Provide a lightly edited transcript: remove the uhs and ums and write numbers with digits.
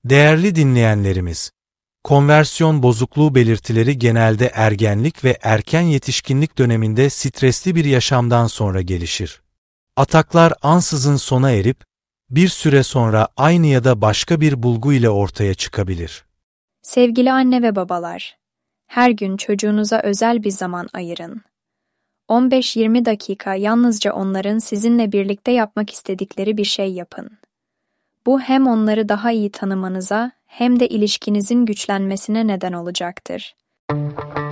Değerli dinleyenlerimiz, konversiyon bozukluğu belirtileri genelde ergenlik ve erken yetişkinlik döneminde stresli bir yaşamdan sonra gelişir. Ataklar ansızın sona erip, bir süre sonra aynı ya da başka bir bulgu ile ortaya çıkabilir. Sevgili anne ve babalar, her gün çocuğunuza özel bir zaman ayırın. 15-20 dakika yalnızca onların sizinle birlikte yapmak istedikleri bir şey yapın. Bu hem onları daha iyi tanımanıza hem de ilişkinizin güçlenmesine neden olacaktır.